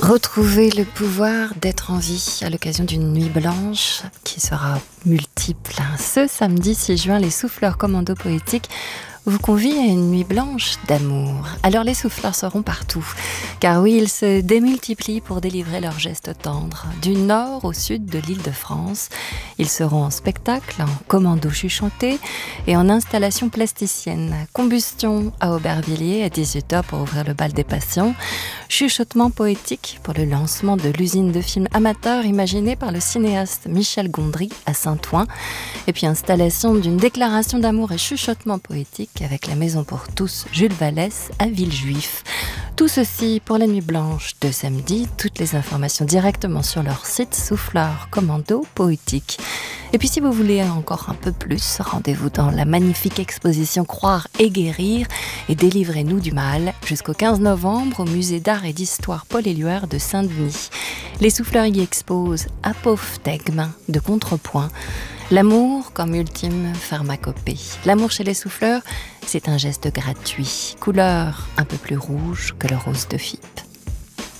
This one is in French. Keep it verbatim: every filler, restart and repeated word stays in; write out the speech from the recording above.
Retrouver le pouvoir d'être en vie à l'occasion d'une nuit blanche qui sera multiple. Ce samedi six juin, les Souffleurs Commando Poétiques vous convient à une nuit blanche d'amour. Alors les souffleurs seront partout, car oui, ils se démultiplient pour délivrer leurs gestes tendres. Du nord au sud de l'île de France, ils seront en spectacle, en commando chuchoté et en installation plasticienne. Combustion à Aubervilliers à dix-huit heures pour ouvrir le bal des passions. Chuchotement poétique pour le lancement de l'usine de films amateurs imaginée par le cinéaste Michel Gondry à Saint-Ouen. Et puis installation d'une déclaration d'amour et chuchotement poétique avec la Maison pour tous Jules Vallès à Villejuif. Tout ceci pour la nuit blanche de samedi. Toutes les informations directement sur leur site Souffleurs Commando Poétique. Et puis si vous voulez encore un peu plus, rendez-vous dans la magnifique exposition Croire et guérir et délivrez-nous du mal jusqu'au quinze novembre au musée d'art et d'histoire Paul Éluard de Saint-Denis. Les souffleurs y exposent apophthegme de contrepoint. L'amour comme ultime pharmacopée. L'amour chez les souffleurs, c'est un geste gratuit, couleur un peu plus rouge que le rose de Fippe.